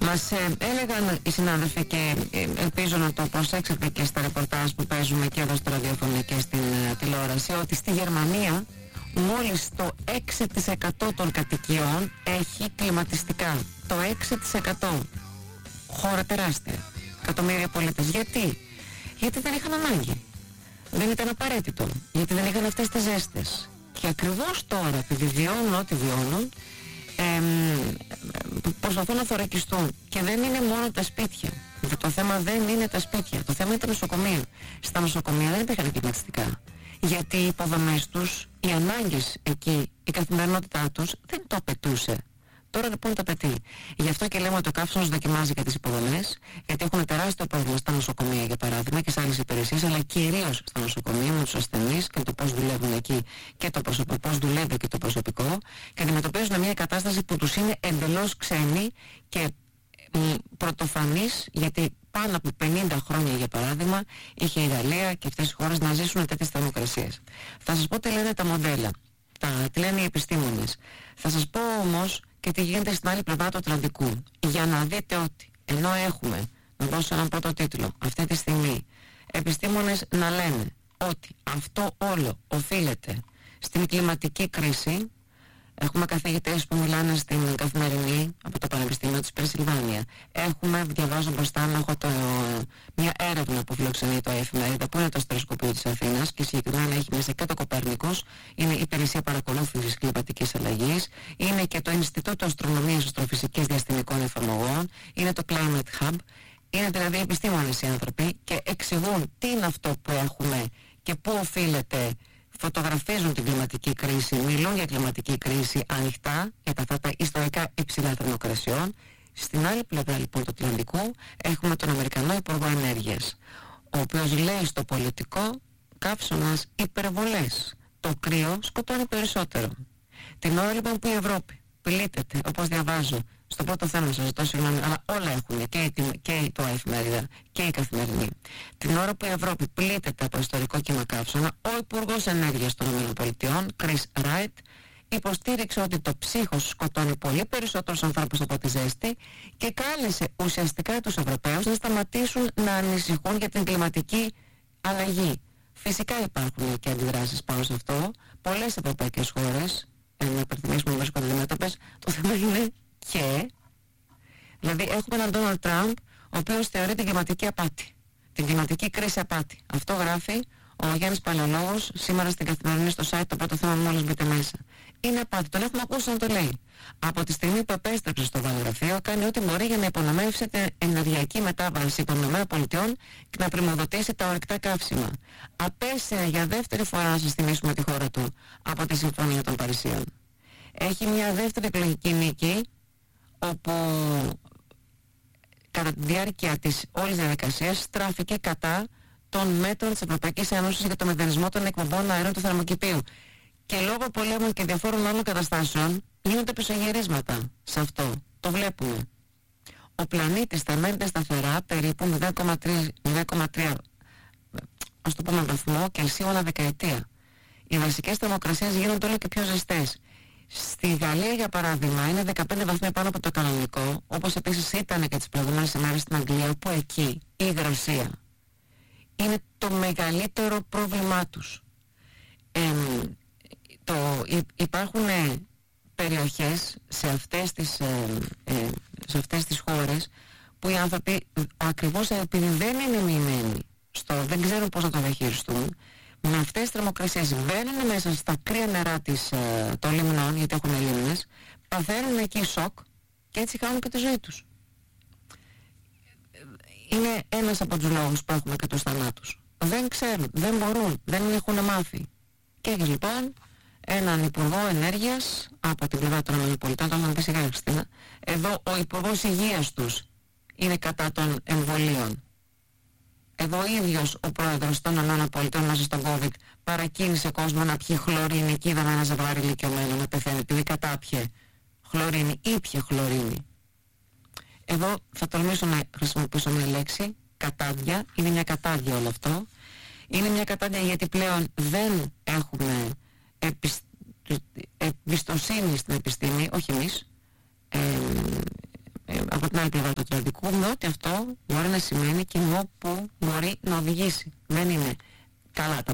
Μας έλεγαν οι συνάδελφοι και ελπίζω να το προσέξετε και στα ρεπορτάζ που παίζουμε και εδώ στο ραδιόφωνο και στην τηλεόραση, ότι στη Γερμανία μόλις το 6% των κατοικιών έχει κλιματιστικά. Το 6%. Χώρα τεράστια. Εκατομμύρια πολίτες. Γιατί? Γιατί δεν είχαν ανάγκη. Δεν ήταν απαραίτητο. Γιατί δεν είχαν αυτές τις ζέστες. Και ακριβώς τώρα, επειδή βιώνουν ό,τι βιώνουν, προσπαθούν να θωρακιστούν. Και δεν είναι μόνο τα σπίτια. Το θέμα δεν είναι τα σπίτια. Το θέμα είναι τα νοσοκομεία. Στα νοσοκομεία δεν υπήρχαν κλιματιστικά. Γιατί οι υποδομές τους, οι ανάγκες εκεί, η καθημερινότητά τους δεν το απαιτούσε. Τώρα λοιπόν το απαιτεί. Γι' αυτό και λέμε ότι ο καύσωνος δοκιμάζει για τις υποδομές, γιατί έχουν τεράστιο πρόβλημα στα νοσοκομεία για παράδειγμα και σε άλλες υπηρεσίες, αλλά κυρίως στα νοσοκομεία με τους ασθενείς και το πώς δουλεύουν εκεί και το προσωπικό, πώς δουλεύει και το προσωπικό, και αντιμετωπίζουν μια κατάσταση που τους είναι εντελώς ξένη και πρωτοφανής, γιατί πάνω από 50 χρόνια για παράδειγμα είχε η Γαλλία και αυτές οι χώρες να ζήσουν τέτοιες θερμοκρασίες. Θα σας πω τι λένε τα μοντέλα, τι λένε οι επιστήμονες. Θα σας πω όμως και τι γίνεται στην άλλη πλευρά του Ατλαντικού, για να δείτε ότι ενώ έχουμε, να δώσω έναν πρώτο τίτλο, αυτή τη στιγμή επιστήμονες να λένε ότι αυτό όλο οφείλεται στην κλιματική κρίση. Έχουμε καθηγητές που μιλάνε στην Καθημερινή από το Πανεπιστήμιο της Πενσιλβάνια. Έχουμε, διαβάζω μπροστά μου, έχω μια έρευνα που φιλοξενεί το Εφημερίδα, που είναι το Αστεροσκοπείο της Αθήνας και συγκεκριμένα έχει μέσα και το Κοπέρνικος, είναι η Υπηρεσία Παρακολούθησης Κλιματικής Αλλαγής, είναι και το Ινστιτούτο Αστρονομίας Αστροφυσικής Διαστημικών Εφαρμογών, είναι το Climate Hub. Είναι δηλαδή επιστήμονες οι άνθρωποι και εξηγούν τι είναι αυτό που έχουμε και πού οφείλεται. Φωτογραφίζουν την κλιματική κρίση, μιλούν για κλιματική κρίση ανοιχτά, για αυτά τα ιστορικά υψηλά θερμοκρασιών. Στην άλλη πλευρά λοιπόν του Ατλαντικού έχουμε τον Αμερικανό Υπουργό Ενέργειας, ο οποίος λέει στο πολιτικό καύσωνας υπερβολές. Το κρύο σκοτώνει περισσότερο. Την ώρα λοιπόν που η Ευρώπη πλήττεται, όπως διαβάζω στο πρώτο θέμα, σας ζητώ συγγνώμη, αλλά όλα έχουν και το Εφημερίδα και η Καθημερινή. Την ώρα που η Ευρώπη πλήττεται από ιστορικό κύμα καύσωνα, ο Υπουργός Ενέργειας των ΗΠΑ, Chris Wright, υποστήριξε ότι το ψύχος σκοτώνει πολύ περισσότερους ανθρώπους από τη ζέστη και κάλεσε ουσιαστικά τους Ευρωπαίους να σταματήσουν να ανησυχούν για την κλιματική αλλαγή. Φυσικά υπάρχουν και αντιδράσεις πάνω σε αυτό. Πολλές ευρωπαϊκές χώρες, με υπερθυμίες που βρίσκονται αντιμέτωπες, το θέμα είναι και, δηλαδή έχουμε έναν Ντόναλντ Τραμπ ο οποίος θεωρεί την κλιματική απάτη, την κλιματική κρίση απάτη. Αυτό γράφει ο Γιάννης Παλαιολόγος σήμερα στην Καθημερινή στο site, το πρώτο θέμα μόλις μπείτε μέσα. Είναι απάτη, τον έχουμε ακούσει να το λέει. Από τη στιγμή που επέστρεψε στο Βαλγραφείο κάνει ό,τι μπορεί για να υπονομεύσει την ενεργειακή μετάβαση των ΗΠΑ και να πρημοδοτήσει τα ορυκτά καύσιμα. Απέσυρε για δεύτερη φορά, να σας θυμίσουμε, τη χώρα του από τη Συμφωνία των Παρισίων. Έχει μια δεύτερη εκλογική νίκη, όπου κατά τη διάρκεια της όλης διαδικασίας στράφηκε κατά των μέτρων της Ευρωπαϊκής Ένωσης για το μηδενισμό των εκπομπών αερίων του θερμοκηπίου. Και λόγω πολέμων και διαφόρων άλλων καταστάσεων γίνονται πισωγυρίσματα σε αυτό. Το βλέπουμε. Ο πλανήτης θα μένεται σταθερά περίπου 0,3 ας το πούμε βαθμό Κελσίου ανά δεκαετία. Οι βασικές θερμοκρασίες γίνονται όλο και πιο ζεστές. Στη Γαλλία για παράδειγμα είναι 15 βαθμοί πάνω από το κανονικό, όπως επίσης ήταν και τις προηγούμενες ημέρες στην Αγγλία, όπου εκεί η υγρασία είναι το μεγαλύτερο πρόβλημά τους. Υπάρχουν περιοχές σε αυτές τις χώρες που οι άνθρωποι ακριβώς επειδή δεν είναι μοιημένοι δεν ξέρουν πώς να το διαχειριστούν, με αυτές τις θερμοκρασίες μπαίνουν μέσα στα κρύα νερά των λιμνών, γιατί έχουν λίμνες, παθαίνουν εκεί σοκ και έτσι χάνουν και τη ζωή τους. Είναι ένας από τους λόγους που έχουμε και τους θανάτους. Δεν ξέρουν, δεν μπορούν, δεν έχουν μάθει. Και έχεις λοιπόν έναν Υπουργό Ενέργειας από την πλευρά των ΗΠΑ, το θα πει σιγά Χριστίνα, εδώ ο Υπουργός Υγείας τους είναι κατά των εμβολίων. Εδώ ο ίδιος ο πρόεδρος των ΗΠΑ μέσα στον COVID παρακίνησε κόσμο να πιει χλωρίνη και είδαμε ένα ζευγάρι ηλικιωμένο να πεθαίνει επειδή κατάπιε χλωρίνη ή πιε χλωρίνη. Εδώ θα τολμήσω να χρησιμοποιήσω μια λέξη, κατάδια. Είναι μια κατάδια όλο αυτό. Είναι μια κατάδια γιατί πλέον δεν έχουμε εμπιστοσύνη στην επιστήμη, όχι εμείς. από την άλλη πλευρά του Ατλαντικού, με ό,τι αυτό μπορεί να σημαίνει και που μπορεί να οδηγήσει. Δεν είναι καλά τα